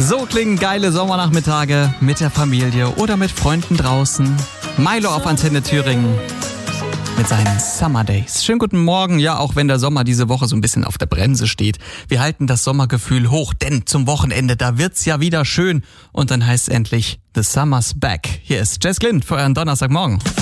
So klingen geile Sommernachmittage mit der Familie oder mit Freunden draußen. Milo auf Antenne Thüringen mit seinen Summer Days. Schönen guten Morgen, ja, auch wenn der Sommer diese Woche so ein bisschen auf der Bremse steht. Wir halten das Sommergefühl hoch, denn zum Wochenende, da wird's ja wieder schön. Und dann heißt es endlich, The Summer's Back. Hier ist Jess Glynn für euren Donnerstagmorgen.